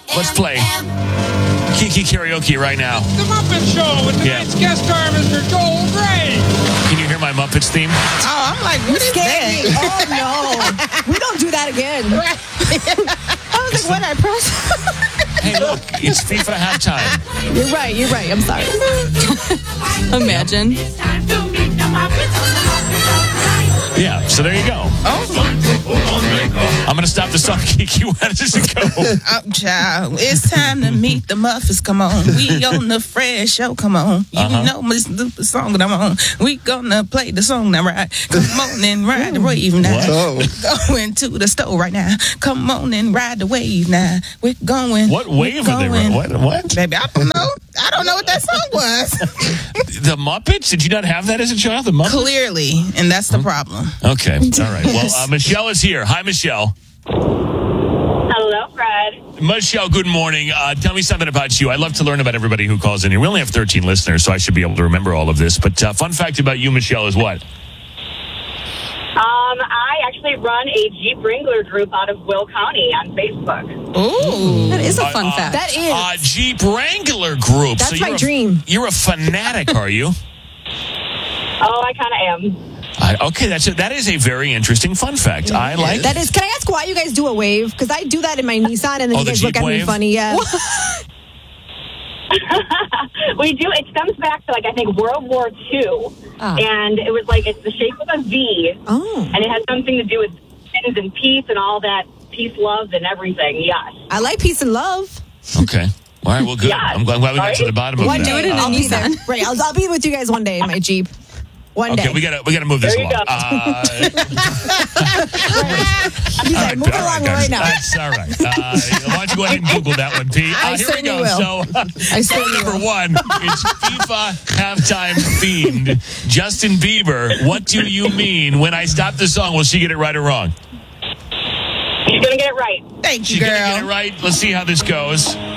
Let's play Kiki Karaoke right now. The Muppet Show with tonight's guest star, Mr. Joel Grey. Can you hear my Muppets theme? Oh, I'm like, what is that? Oh, no. We don't do that again. I was like, what I press? Hey, look, it's FIFA halftime. You're right. I'm sorry. Imagine. Yeah, so there you go. I'm going to stop the song, Kiki. How does it go? Child, it's time to meet the Muffets. Come on. We on the Fred Show. Come on. You know the song that I'm on. We gonna play the song now, right? Come on and ride the wave now. We're going to the store right now. Come on and ride the wave now. We're going. What wave are they running? What? Baby, I don't know. I don't know what that song was. The Muppets? Did you not have that as a child? The Muppets? Clearly, and that's the problem. Okay. All right. Well, Michelle is here. Hi, Michelle. Hello, Fred. Michelle, good morning. Tell me something about you. I love to learn about everybody who calls in here. We only have 13 listeners, so I should be able to remember all of this. But fun fact about you, Michelle, is what? I actually run a Jeep Wrangler group out of Will County on Facebook. Ooh. That is a fun fact. That is. Jeep Wrangler group. That's so my dream. You're a fanatic, are you? Oh, I kind of am. Okay, that is a very interesting fun fact. I like That is. Can I ask why you guys do a wave? Because I do that in my Nissan, and then you guys look at me funny. Yeah. We do. It stems back to, I think, World War II. And it was it's the shape of a V. Oh. And it has something to do with things and peace and all that. Peace, love, and everything. Yes. I like peace and love. Okay. All right, well, good. Yes. I'm glad we got to the bottom of One that. day, Do it in a I'll be Nissan. there. Right, I'll be with you guys one day in my Jeep. One day. Okay, we gotta move this There you along. He's like, move along right now. That's all right. Why don't you go ahead and Google that one, Pete? I Here we certainly go. will. So, song number one is FIFA halftime themed. Justin Bieber, what do you mean? When I stop the song, will she get it right or wrong? She's going to get it right. Thank you, She's girl. gonna get it right. Let's see how this goes.